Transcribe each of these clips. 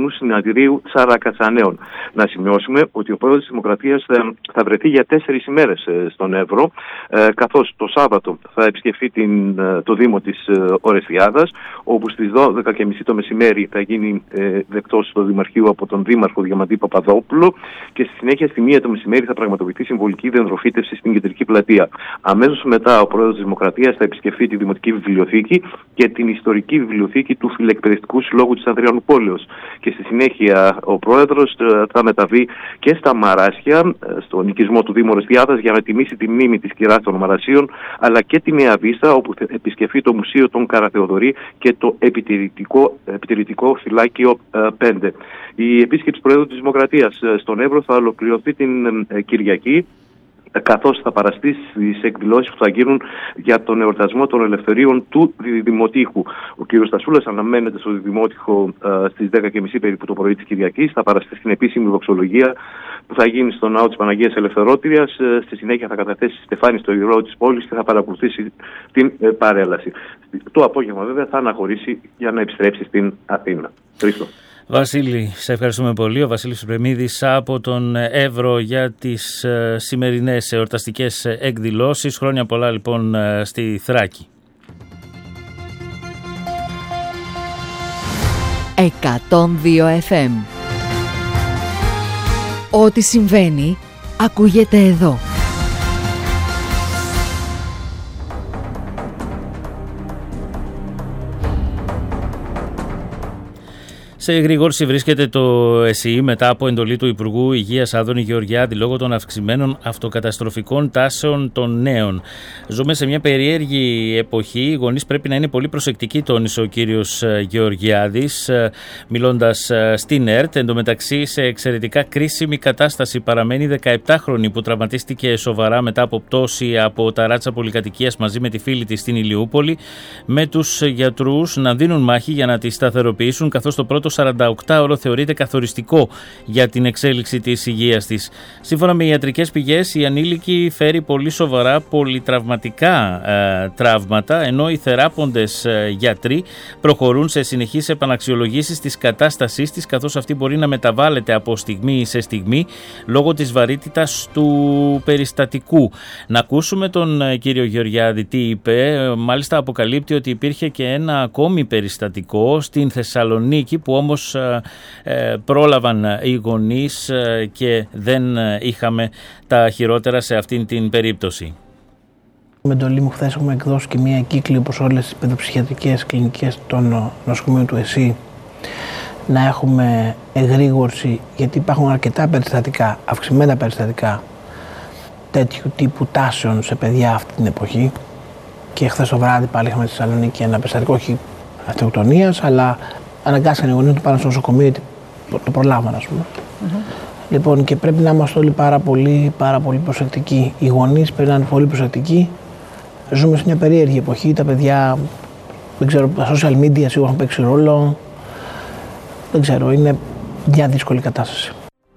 Διεθνού Συναντηρίου Σαρακατσανέων. Να σημειώσουμε ότι ο πρόεδρος της Δημοκρατίας θα βρεθεί για 4 ημέρες στον Εύρο, καθώς το Σάββατο θα επισκεφθεί το Δήμο της Ορεσδιάδας, όπου στις 12.30 το μεσημέρι θα γίνει δεκτός στο Δημαρχείο από τον Δήμαρχο Διαμαντή Παπαδόπουλο και στη συνέχεια στη 1 το μεσημέρι θα πραγματοποιηθεί συμβολική δενδροφύτευση στην Κεντρική Πλατεία. Αμέσως μετά ο πρόεδρος της Δημοκρατίας θα επισκεφθεί τη Δημοτική Βιβλιοθήκη και την Ιστορική Βιβλιοθήκη του Φιλεκπαιδευτικού Συλλόγου της Ανδριανούπολεως. Και στη συνέχεια ο πρόεδρος θα μεταβεί και στα Μαράσια, στον οικισμό του Δήμου Ορεσδιάδας, για να τιμήσει τη μνήμη της κυράς των Μαρασίων, αλλά και τη Νέα Βίστα, όπου θα επισκεφθεί το Μουσείο των Καραθεοδωρή και το επιτηρητικό φυλάκιο 5. Η επίσκεψη Προέδρου της Δημοκρατίας στον Εύρο θα ολοκληρωθεί την Κυριακή, καθώς θα παραστεί στις εκδηλώσεις που θα γίνουν για τον εορτασμό των ελευθερίων του Δημοτήχου. Ο κ. Στασούλας αναμένεται στο Δημότυχο στις 10.30 περίπου το πρωί της Κυριακής. Θα παραστεί στην επίσημη δοξολογία που θα γίνει στο Ναό της Παναγίας Ελευθερώτριας. Στη συνέχεια θα καταθέσει στεφάνι στο ιερό της πόλης και θα παρακολουθήσει την παρέλαση. Το απόγευμα βέβαια θα αναχωρήσει για να επιστρέψει στην Αθήνα. Χρήστο. Βασίλη, σε ευχαριστούμε πολύ. Ο Βασίλης Σουπρεμίδης από τον Εύρο για τις σημερινές εορταστικές εκδηλώσεις. Χρόνια πολλά λοιπόν στη Θράκη. 102 FM. Ό,τι συμβαίνει ακούγεται εδώ. Σε εγρήγορση βρίσκεται το ΕΣΥ μετά από εντολή του Υπουργού Υγείας Άδωνη Γεωργιάδη λόγω των αυξημένων αυτοκαταστροφικών τάσεων των νέων. Ζούμε σε μια περίεργη εποχή. Οι γονείς πρέπει να είναι πολύ προσεκτικοί, τόνισε ο κύριος Γεωργιάδης, μιλώντας στην ΕΡΤ. Εν τω μεταξύ, σε εξαιρετικά κρίσιμη κατάσταση παραμένει 17χρονη που τραυματίστηκε σοβαρά μετά από πτώση από ταράτσα πολυκατοικίας μαζί με τη φίλη της στην Ηλιούπολη, με τους γιατρούς να δίνουν μάχη για να τη σταθεροποιήσουν, καθώς το πρώτο 48ωρο θεωρείται καθοριστικό για την εξέλιξη της υγείας της. Σύμφωνα με ιατρικές πηγές, η ανήλικη φέρει πολύ σοβαρά πολυτραυματικά τραύματα, ενώ οι θεράποντες γιατροί προχωρούν σε συνεχείς επαναξιολογήσεις της κατάστασής της, καθώς αυτή μπορεί να μεταβάλλεται από στιγμή σε στιγμή λόγω της βαρύτητας του περιστατικού. Να ακούσουμε τον κύριο Γεωργιάδη τι είπε. Μάλιστα αποκαλύπτει ότι υπήρχε και ένα ακόμη περιστατικό στην Θεσσαλονίκη που όμως πρόλαβαν οι γονείς και δεν είχαμε τα χειρότερα σε αυτήν την περίπτωση. Με εντολή μου χθες έχουμε εκδώσει και μία κύκλη, όπως όλες τις παιδοψυχιατρικές κλινικές των νοσοκομείων του ΕΣΥ, να έχουμε εγρήγορση, γιατί υπάρχουν αρκετά περιστατικά, αυξημένα περιστατικά τέτοιου τύπου τάσεων σε παιδιά αυτή την εποχή. Και χθες το βράδυ πάλι είχαμε στη Θεσσαλονίκη ένα περιστατικό, όχι αυτοκτονίας, αλλά αναγκάστηκαν οι γονείς να του πάνε στο νοσοκομείο γιατί το προλάβαν, ας πούμε. Λοιπόν, και πρέπει να είμαστε όλοι πάρα πολύ προσεκτικοί. Οι γονείς πρέπει να είναι πολύ προσεκτικοί. Ζούμε σε μια περίεργη εποχή. Τα παιδιά, δεν ξέρω, τα social media σίγουρα έχουν παίξει ρόλο. Δεν ξέρω, είναι μια δύσκολη κατάσταση.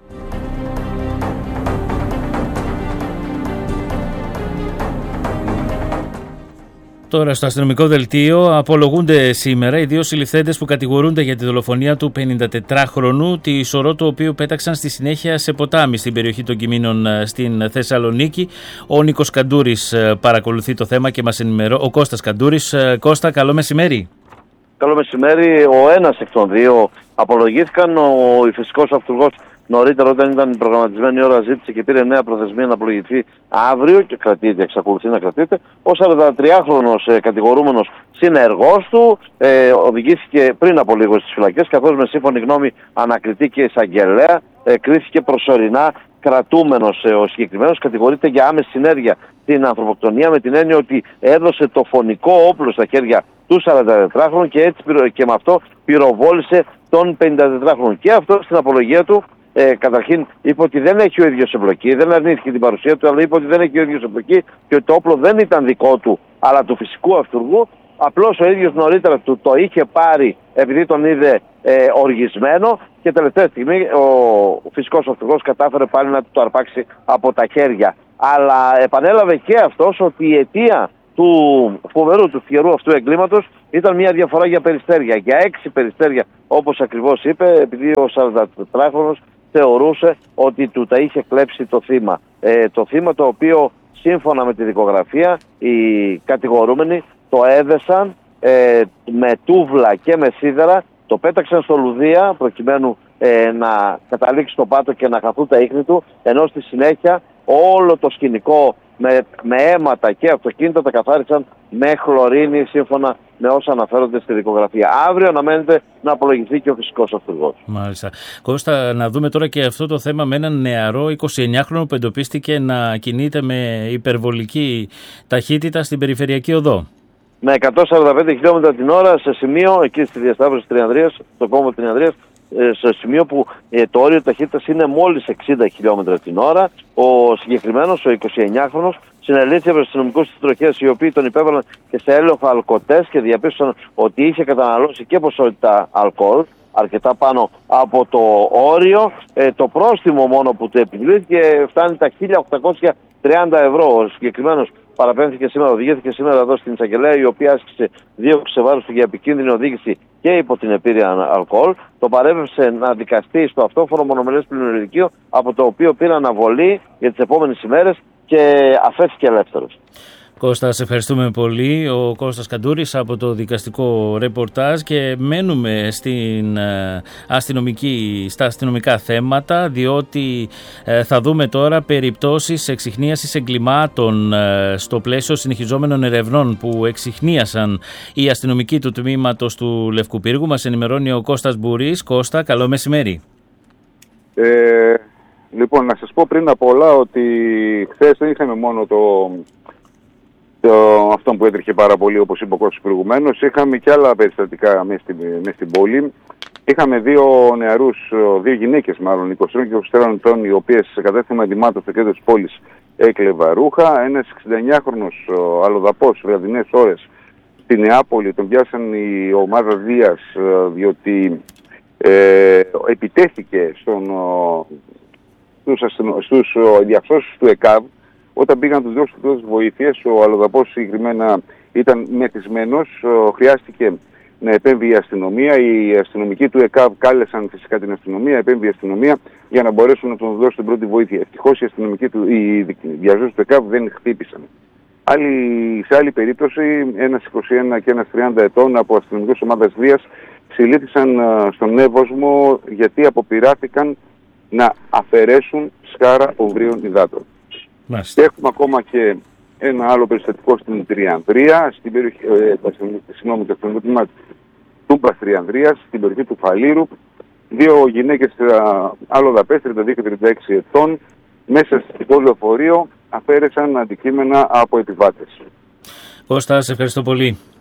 Τώρα στο αστυνομικό δελτίο απολογούνται σήμερα οι δύο συλληφθέντες που κατηγορούνται για τη δολοφονία του 54χρονου, τη σωρό του οποίου πέταξαν στη συνέχεια σε ποτάμι στην περιοχή των Κιμήνων στην Θεσσαλονίκη. Ο Νίκος Καντούρης παρακολουθεί το θέμα και μας ενημερώνει. Ο Κώστας Καντούρης. Κώστα, καλό μεσημέρι. Καλό μεσημέρι. Ο ένας εκ των δύο απολογήθηκαν. Ο ηφαιστικός αυτούργος νωρίτερα, όταν ήταν προγραμματισμένη η ώρα, ζήτησε και πήρε νέα προθεσμία να απολογηθεί αύριο και κρατείται, εξακολουθεί να κρατείται. Ο 43χρονος κατηγορούμενος συνεργός του οδηγήθηκε πριν από λίγο στις φυλακές, καθώς με σύμφωνη γνώμη ανακριτή και εισαγγελέα κρίθηκε προσωρινά κρατούμενος. Ο συγκεκριμένος κατηγορείται για άμεση συνέργεια στην ανθρωποκτονία, με την έννοια ότι έδωσε το φωνικό όπλο στα χέρια του 44χρονου και έτσι και με αυτό πυροβόλησε τον 54χρονο. Και αυτό στην απολογία του καταρχήν είπε ότι δεν έχει ο ίδιος εμπλοκή, δεν αρνήθηκε την παρουσία του, αλλά είπε ότι δεν έχει ο ίδιος εμπλοκή και ότι το όπλο δεν ήταν δικό του, αλλά του φυσικού αυτούργου. Απλώς ο ίδιος νωρίτερα του το είχε πάρει επειδή τον είδε οργισμένο και τελευταία στιγμή ο φυσικός αυτούργος κατάφερε πάλι να του το αρπάξει από τα χέρια. Αλλά επανέλαβε και αυτός ότι η αιτία του φοβερού, του φιερού αυτού εγκλήματος ήταν μια διαφορά για περιστέρια. Για 6 περιστέρια, όπως ακριβώς είπε, επειδή ο 44χρονος θεωρούσε ότι του τα είχε κλέψει το θύμα. Το θύμα, το οποίο σύμφωνα με τη δικογραφία οι κατηγορούμενοι το έδεσαν με τούβλα και με σίδερα, το πέταξαν στο λουδία προκειμένου να καταλήξει στο πάτο και να χαθούν τα ίχνη του, ενώ στη συνέχεια όλο το σκηνικό με αίματα και αυτοκίνητα τα καθάρισαν με χλωρίνη, σύμφωνα με όσα αναφέρονται στη δικογραφία. Αύριο αναμένεται να απολογηθεί και ο φυσικός αυτούργος. Μάλιστα. Κώστα, να δούμε τώρα και αυτό το θέμα με έναν νεαρό 29χρονο που εντοπίστηκε να κινείται με υπερβολική ταχύτητα στην περιφερειακή οδό. Με 145 χιλιόμετρα την ώρα σε σημείο, εκεί στη διασταύρωση Τριανδρίας, στο κόμμα Τριανδρίας, σε σημείο που το όριο ταχύτητας είναι μόλις 60 χιλιόμετρα την ώρα. Ο συγκεκριμένος, ο 29χρονος, συνελήφθη από αστυνομικούς της τροχές, οι οποίοι τον υπέβαλαν και σε έλεγχο αλκοτές και διαπίστωσαν ότι είχε καταναλώσει και ποσότητα αλκοόλ, αρκετά πάνω από το όριο. Το πρόστιμο μόνο που του επιβλήθηκε φτάνει τα 1.830 ευρώ. Ο συγκεκριμένος παραπέμφθηκε σήμερα, οδηγήθηκε σήμερα εδώ στην εισαγγελέα, η οποία άσκησε δίωξη σε βάρος του για επικίνδυνη οδήγηση και υπό την επίρρεια αλκοόλ. Το παρέπευσε να δικαστεί στο αυτόφορο μονομελές πληροειδικείο, από το οποίο πήρε αναβολή για τις επόμενες ημέρες και αφέθηκε ελεύθερος. Κώστα, σε ευχαριστούμε πολύ. Ο Κώστας Καντούρης από το δικαστικό ρεπορτάζ, και μένουμε στα αστυνομικά θέματα, διότι θα δούμε τώρα περιπτώσεις εξιχνίασης εγκλημάτων στο πλαίσιο συνεχιζόμενων ερευνών που εξιχνίασαν οι αστυνομικοί του τμήματος του Λευκού Πύργου. Μας ενημερώνει ο Κώστας Μπουρής. Κώστα, καλό μεσημέρι. Λοιπόν, να σας πω πριν απ' όλα ότι χθες δεν είχαμε μόνο αυτό που έτρεχε πάρα πολύ, όπως είπε ο Κώστας προηγουμένως. Είχαμε και άλλα περιστατικά μέσα στην πόλη. Είχαμε δύο γυναίκες μάλλον, 23 και 24 ετών, οι οποίες σε κατάστημα εντυμάτων στο κέντρο της πόλης έκλεβα ρούχα. Ένας 69χρονος αλλοδαπός βραδινές ώρες στη Νεάπολη, τον πιάσαν η ομάδα Δίας, διότι επιτέθηκε στους ενδιαφερόντες του ΕΚΑΒ. Όταν πήγαν τους δώσουν πρώτες βοήθειες, ο αλλοδαπός συγκεκριμένα ήταν μεθυσμένος, χρειάστηκε να επέμβει η αστυνομία. Οι αστυνομικοί του ΕΚΑΒ κάλεσαν φυσικά την αστυνομία, επέμβει η αστυνομία για να μπορέσουν να τον δώσουν την πρώτη βοήθεια. Ευτυχώς οι διαζώσεις του ΕΚΑΒ δεν χτύπησαν. Σε άλλη περίπτωση, ένας 21 και ένας 30 ετών από αστυνομικούς ομάδας Δίας συλλήφθησαν στον Εύωσμο γιατί αποπειράθηκαν να αφαιρέσουν σκάρα ουγγρίων υδάτων. Και έχουμε ακόμα και ένα άλλο περιστατικό στην Τριανδρία, στην περιοχή, το αστυνομικό τμήμα Τούμπας Τριανδρίας, στην περιοχή του Φαλήρου. Δύο γυναίκες αλλοδαπές, 32 και 36 ετών, μέσα στο λεωφορείο αφαίρεσαν αντικείμενα από επιβάτες. Κώστα, σε ευχαριστώ πολύ.